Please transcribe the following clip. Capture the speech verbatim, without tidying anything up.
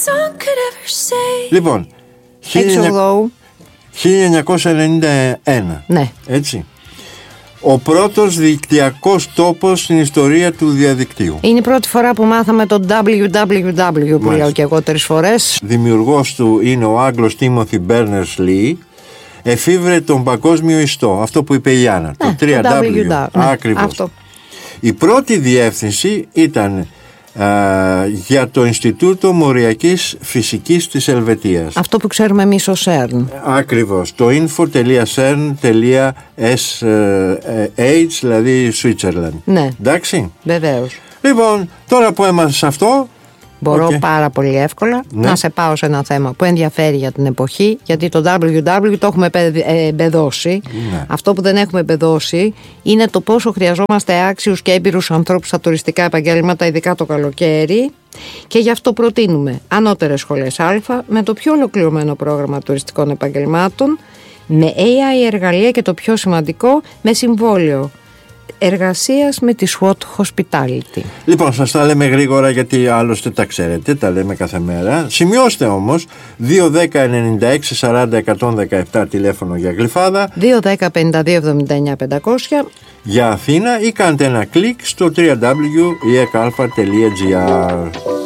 Λοιπόν, χίλια εννιακόσια ενενήντα ένα. Ναι. Έτσι. Ο πρώτος δικτυακός τόπος στην ιστορία του διαδικτύου. Είναι η πρώτη φορά που μάθαμε το ντάμπλιου ντάμπλιου ντάμπλιου, που λέω και εγώ τρεις φορές. Δημιουργός του είναι ο Άγγλος Τίμοθι Μπέρνερς-Λι. Εφήβρε τον παγκόσμιο ιστό, αυτό που είπε η Άννα, ναι, το τρία ντάμπλιου. Ναι, ακριβώς. Αυτό. Η πρώτη διεύθυνση ήταν α, για το Ινστιτούτο Μοριακής Φυσικής της Ελβετίας. Αυτό που ξέρουμε εμείς ως σέρν. Ακριβώς. Το info τελεία σέρν τελεία ες έιτς, δηλαδή Switzerland. Ναι. Εντάξει. Βεβαίως. Λοιπόν, τώρα που έμαθες αυτό, μπορώ okay. πάρα πολύ εύκολα ναι. να σε πάω σε ένα θέμα που ενδιαφέρει για την εποχή, γιατί το ντάμπλιου ντάμπλιου το έχουμε εμπεδώσει. Ναι. Αυτό που δεν έχουμε εμπεδώσει είναι το πόσο χρειαζόμαστε άξιους και έμπειρους ανθρώπους στα τουριστικά επαγγέλματα, ειδικά το καλοκαίρι. Και γι' αυτό προτείνουμε ανώτερες σχολές Α με το πιο ολοκληρωμένο πρόγραμμα τουριστικών επαγγελμάτων, με έι άι εργαλεία και το πιο σημαντικό, με συμβόλαιο εργασίας με τη σουότ Hospitality. Λοιπόν, σας τα λέμε γρήγορα γιατί άλλωστε τα ξέρετε, τα λέμε κάθε μέρα. Σημειώστε όμως δύο δέκα ενενήντα έξι σαράντα εκατόν δεκαεπτά τηλέφωνο για Γλυφάδα, δύο δέκα πενήντα δύο εβδομήντα εννιά πεντακόσια για Αθήνα, ή κάντε ένα κλικ στο double-u double-u double-u τελεία e k alpha τελεία g r.